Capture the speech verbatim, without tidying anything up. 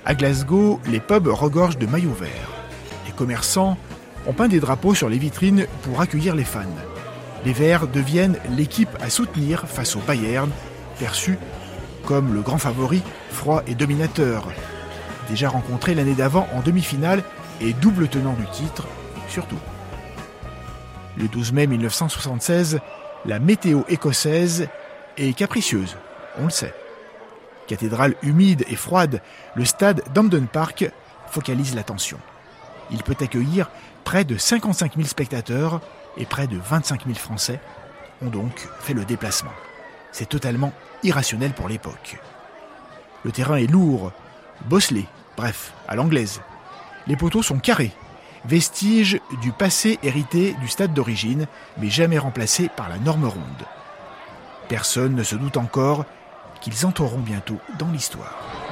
À Glasgow, les pubs regorgent de maillots verts. Les commerçants ont peint des drapeaux sur les vitrines pour accueillir les fans. Les Verts deviennent l'équipe à soutenir face au Bayern, perçu comme le grand favori, froid et dominateur. Déjà rencontré l'année d'avant en demi-finale et double tenant du titre, surtout. Le douze mai mille neuf cent soixante-seize, la météo écossaise est capricieuse, on le sait. Cathédrale humide et froide, le stade d'Hampden Park focalise l'attention. Il peut accueillir près de cinquante-cinq mille spectateurs et près de vingt-cinq mille Français ont donc fait le déplacement. C'est totalement irrationnel pour l'époque. Le terrain est lourd, bosselé, bref, à l'anglaise. Les poteaux sont carrés, vestige du passé hérité du stade d'origine, mais jamais remplacé par la norme ronde. Personne ne se doute encore qu'ils entreront bientôt dans l'histoire.